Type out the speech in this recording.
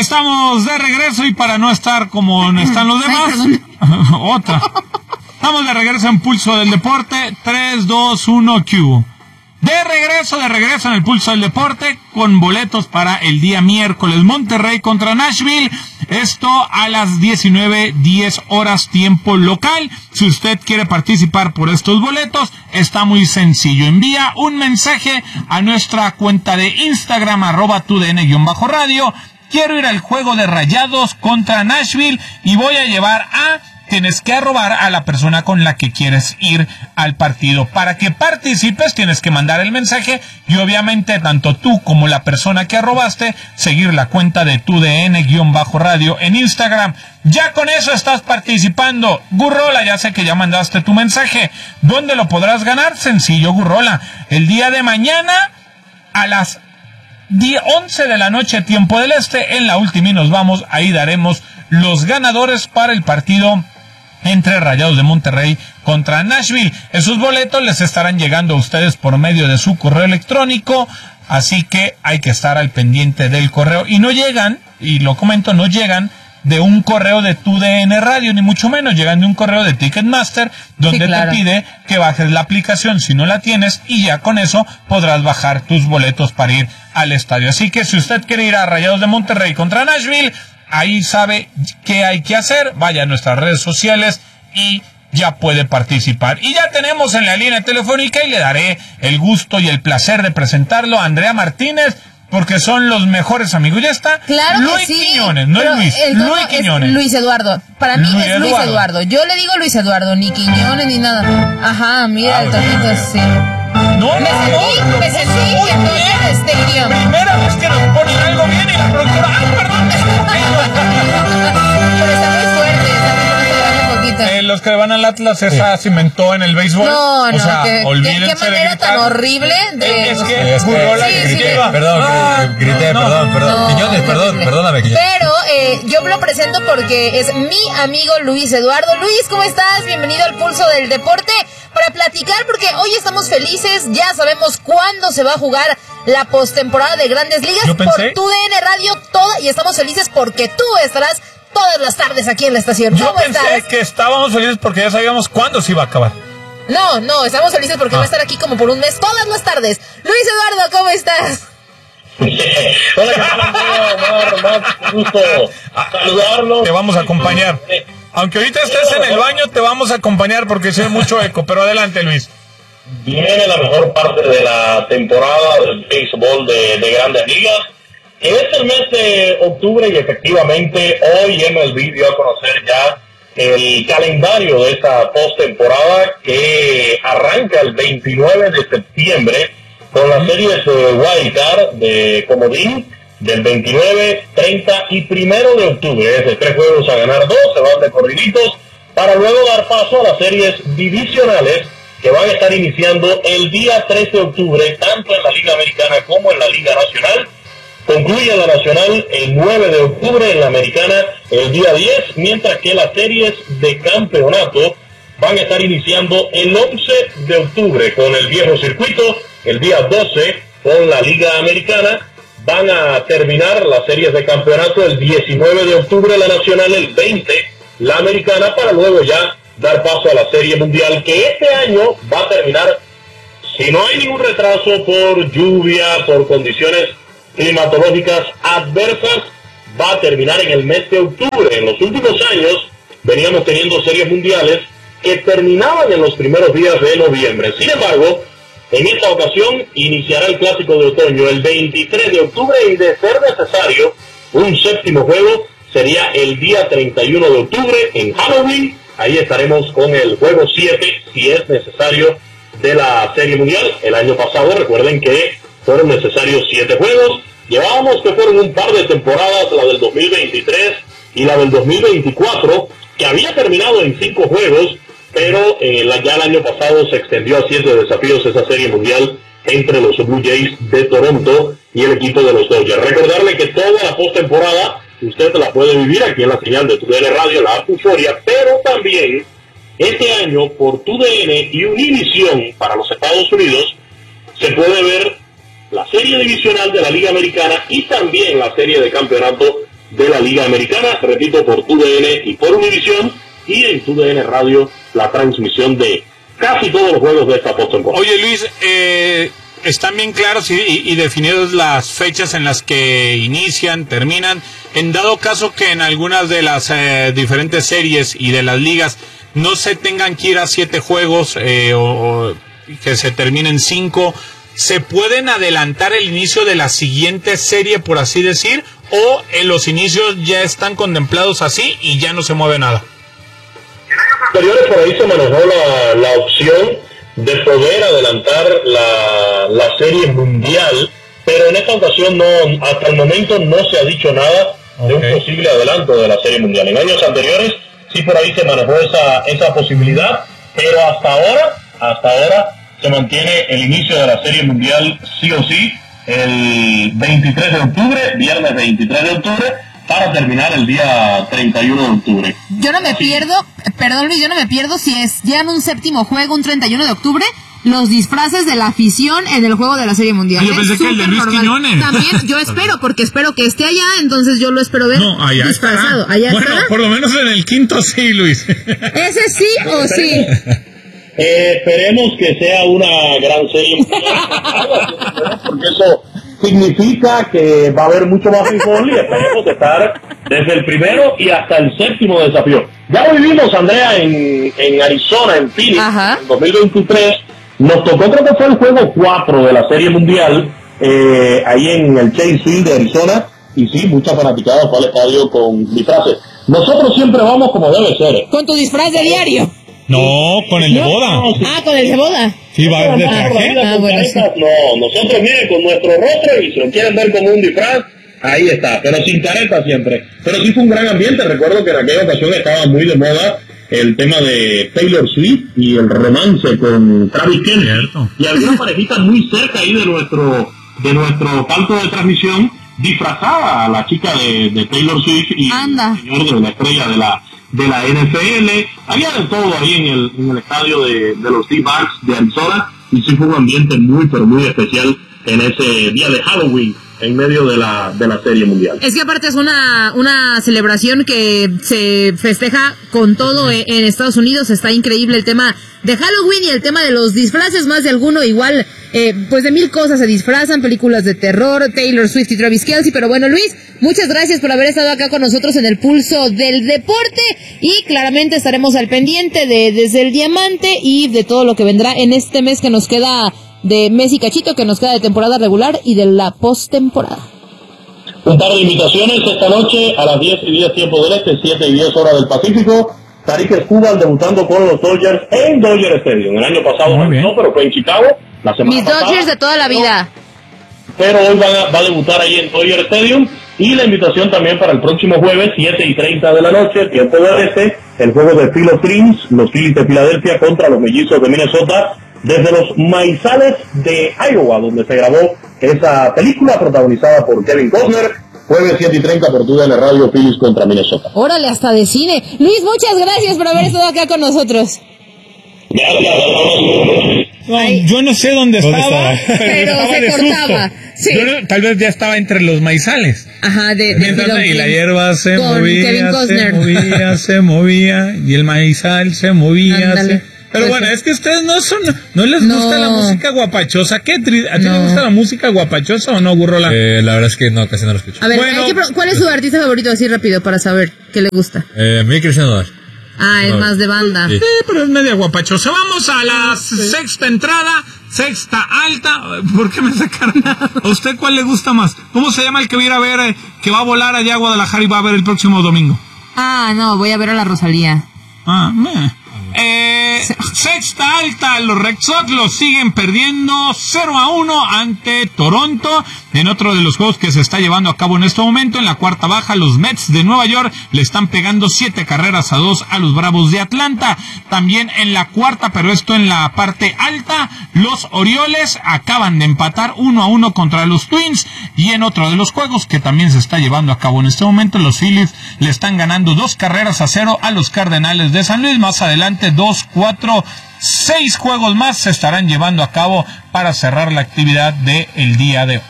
estamos de regreso y para no estar como están los demás, otra. Estamos de regreso en Pulso del Deporte, 3, 2, 1, Q. De regreso en el Pulso del Deporte con boletos para el día miércoles. Monterrey contra Nashville. Esto a las 19:10 horas tiempo local. Si usted quiere participar por estos boletos, está muy sencillo. Envía un mensaje a nuestra cuenta de Instagram, @tudn_radio. Quiero ir al juego de Rayados contra Nashville y voy a llevar tienes que arrobar a la persona con la que quieres ir al partido. Para que participes tienes que mandar el mensaje y obviamente tanto tú como la persona que arrobaste seguir la cuenta de TUDN_radio en Instagram. Ya con eso estás participando. Gurrola, ya sé que ya mandaste tu mensaje. ¿Dónde lo podrás ganar? Sencillo, Gurrola. El día de mañana a las 11 de la noche, tiempo del este, en la última y nos vamos. Ahí daremos los ganadores para el partido entre Rayados de Monterrey contra Nashville. Esos boletos les estarán llegando a ustedes por medio de su correo electrónico, así que hay que estar al pendiente del correo. Y no llegan, y lo comento, no llegan de un correo de TUDN Radio, ni mucho menos, llegan de un correo de Ticketmaster, donde te pide que bajes la aplicación si no la tienes, y ya con eso podrás bajar tus boletos para ir al estadio. Así que si usted quiere ir a Rayados de Monterrey contra Nashville, ahí sabe qué hay que hacer, vaya a nuestras redes sociales y ya puede participar. Y ya tenemos en la línea telefónica, y le daré el gusto y el placer de presentarlo a Andrea Martínez, porque son los mejores amigos. Ya está. Claro Luis que sí, Quiñones, no es Luis. Luis Quiñones. Luis Eduardo. Para mí es Luis Eduardo. Yo le digo Luis Eduardo, ni Quiñones ni nada. Ajá, mira el tonito sí. Me sentí entonces guión. Primera vez que nos ponen algo bien y la productora, perdón. Pero está muy fuerte, un poquito. Los que van al Atlas, esa cimentó en el béisbol. No, o sea, qué manera tan horrible de... Es que Gurrola grité. Perdón. Quiñones, perdóname. Pero yo lo presento porque es mi amigo Luis Eduardo. Luis, ¿cómo estás? Bienvenido al Pulso del Deporte para platicar, porque hoy estamos felices. Ya sabemos cuándo se va a jugar la postemporada de Grandes Ligas por TUDN Radio y estamos felices porque tú estarás todas las tardes aquí en la estación. Yo pensé que estábamos felices porque ya sabíamos cuándo se iba a acabar. No, estamos felices porque va a estar aquí como por un mes todas las tardes. Luis Eduardo, ¿cómo estás? Hola, ¿qué tal? Gusto saludarlos. Te vamos a acompañar. Aunque ahorita estés en el baño, te vamos a acompañar porque se ve mucho eco. Pero adelante, Luis. Viene la mejor parte de la temporada del béisbol de Grandes Ligas. Es el mes de octubre y efectivamente hoy MLB dio a conocer ya el calendario de esta postemporada que arranca el 29 de septiembre con las series de Wild Card de comodín del 29, 30 y 1 de octubre. Es de 3 juegos a ganar 2, se van de corriditos para luego dar paso a las series divisionales que van a estar iniciando el día 13 de octubre, tanto en la Liga Americana como en la Liga Nacional. Concluye la Nacional el 9 de octubre, en la Americana el día 10, mientras que las series de campeonato van a estar iniciando el 11 de octubre con el viejo circuito, el día 12 con la Liga Americana. Van a terminar las series de campeonato el 19 de octubre la Nacional, el 20 la Americana, para luego ya dar paso a la Serie Mundial, que este año va a terminar, si no hay ningún retraso por lluvia, por condiciones climatológicas adversas, va a terminar en el mes de octubre. En los últimos años veníamos teniendo series mundiales que terminaban en los primeros días de noviembre. Sin embargo, en esta ocasión iniciará el Clásico de Otoño el 23 de octubre y, de ser necesario, un séptimo juego sería el día 31 de octubre en Halloween. Ahí estaremos con el juego 7, si es necesario, de la Serie Mundial. El año pasado, recuerden que fueron necesarios 7 juegos. Llevábamos que fueron un par de temporadas, la del 2023 y la del 2024, que había terminado en 5 juegos, pero ya el año pasado se extendió a 7 desafíos esa Serie Mundial entre los Blue Jays de Toronto y el equipo de los Dodgers. Recordarle que toda la postemporada usted la puede vivir aquí en la señal de TUDN Radio, la app Euforia, pero también este año por TUDN y Univision para los Estados Unidos se puede ver la serie divisional de la Liga Americana y también la serie de campeonato de la Liga Americana, repito, por TUDN y por Univisión, y en TUDN Radio la transmisión de casi todos los juegos de esta postemporada. Oye, Luis, están bien claros y definidas las fechas en las que inician, terminan. En dado caso que en algunas de las diferentes series y de las ligas no se tengan que ir a 7 juegos o que se terminen 5, ¿se pueden adelantar el inicio de la siguiente serie, por así decir? ¿O en los inicios ya están contemplados así y ya no se mueve nada? En años anteriores por ahí se manejó la opción de poder adelantar la serie mundial, pero en esta ocasión no, hasta el momento no se ha dicho nada de un posible adelanto de la serie mundial. En años anteriores sí por ahí se manejó esa posibilidad, pero hasta ahora se mantiene el inicio de la serie mundial sí o sí el 23 de octubre, viernes 23 de octubre, para terminar el día 31 de octubre. Yo no me pierdo, perdón Luis, yo no me pierdo si llegan un séptimo juego, un 31 de octubre, los disfraces de la afición en el juego de la Serie Mundial. Yo pensé que el de Luis Quiñones. También, yo espero que esté allá, entonces yo lo espero ver allá disfrazado. Estará. Allá bueno, estará. Por lo menos en el quinto sí, Luis. ¿Ese sí o sí? Esperemos que sea una gran serie mundial, porque eso significa que va a haber mucho más béisbol y esperemos estar desde el primero y hasta el séptimo desafío. Ya lo vivimos, Andrea, en Arizona, en Phoenix, en 2023. Nos tocó, creo que fue el juego 4 de la Serie Mundial, ahí en el Chase Field de Arizona, y sí, mucha fanaticada fue al estadio con disfraces. Nosotros siempre vamos como debe ser. ¿Con tu disfraz de diario? No, con el de boda. Con el de boda. Sí, va a haber de traje. Bueno, sí. No, nosotros miren con nuestro rostro, y si lo quieren ver como un disfraz, ahí está, pero sin careta siempre. Pero sí fue un gran ambiente. Recuerdo que en aquella ocasión estaba muy de moda el tema de Taylor Swift y el romance con Travis Kelce. Y había una parejita muy cerca ahí de nuestro palco de transmisión, disfrazada a la chica de Taylor Swift y el señor de la estrella de la NFL. Había de todo ahí en el estadio de los D-Backs de Arizona, y sí fue un ambiente muy, pero muy especial en ese día de Halloween, en medio de la Serie Mundial. Es que aparte es una celebración que se festeja con todo en Estados Unidos. Está increíble el tema de Halloween y el tema de los disfraces, más de alguno igual, pues de 1000 cosas se disfrazan, películas de terror, Taylor Swift y Travis Kelce. Pero bueno, Luis, muchas gracias por haber estado acá con nosotros en el Pulso del Deporte, y claramente estaremos al pendiente desde el Diamante y de todo lo que vendrá en este mes que nos queda de mes y cachito, que nos queda de temporada regular y de la postemporada. Un par de invitaciones esta noche a las 10:10 tiempo del este, 7:10 hora del Pacífico. Tariq Escobar debutando con los Dodgers en Dodger Stadium. El año pasado no, pero fue en Chicago la semana Mis pasada. Dodgers de toda la vida. Pero hoy va a debutar ahí en Dodger Stadium. Y la invitación también para el próximo jueves, 7:30 de la noche, tiempo del este, el juego de Philo Twins, los Phillies de Filadelfia contra los Mellizos de Minnesota, desde los maizales de Iowa, donde se grabó esa película protagonizada por Kevin Costner. Jueves 7:30 por TUDN Radio, Phillies contra Minnesota. Órale, hasta de cine. Luis, muchas gracias por haber estado acá con nosotros. No, yo no sé dónde estaba, pero se cortaba. Sí. Yo tal vez ya estaba entre los maizales. Ajá, y la hierba se movía, se movía, y el maizal se movía. Pero bueno, es que ustedes no les gusta la música guapachosa. ¿A ti le gusta la música guapachosa o no, Gurrola? La verdad es que no, casi no lo escucho. A ver, ¿cuál es su artista favorito, así rápido, para saber qué le gusta? Mi Cristian Nodal. Es más de banda. Sí. Pero es media guapachosa. Vamos a la sexta entrada, sexta alta. ¿Por qué me sacaron? ¿A usted cuál le gusta más? ¿Cómo se llama el que va a ir a ver, que va a volar allá a Guadalajara y va a ver el próximo domingo? No, voy a ver a la Rosalía. Sexta alta, los Red Sox los siguen perdiendo 0-1 ante Toronto en otro de los juegos que se está llevando a cabo en este momento. En la cuarta baja, los Mets de Nueva York le están pegando 7-2 a los Bravos de Atlanta. También en la cuarta, pero esto en la parte alta, los Orioles acaban de empatar 1-1 contra los Twins. Y en otro de los juegos que también se está llevando a cabo en este momento, los Phillies le están ganando 2-0 a los Cardenales de San Luis. Más adelante, 2, 4, 6 juegos más se estarán llevando a cabo para cerrar la actividad del día de hoy.